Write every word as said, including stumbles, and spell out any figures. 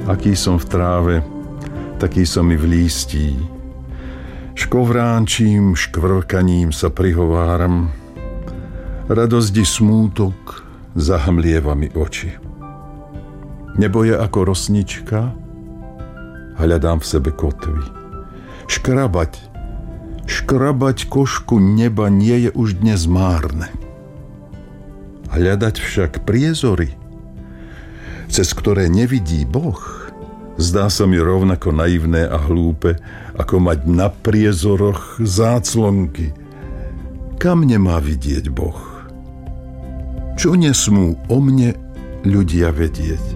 Aký som v tráve, taký som i v lístí. Škovránčím, škvrkaním sa prihováram. Radosť i smútok zahmlieva mi oči. Nebo je ako rosnička, hľadám v sebe kotvy. Škrabať, škrabať košku neba nie je už dnes márne. Hľadať však priezory, cez ktoré nevidí Boh, zdá sa mi rovnako naivné a hlúpe, ako mať na priezoroch záclonky. Kam nemá vidieť Boh? Čo nesmú o mne ľudia vedieť?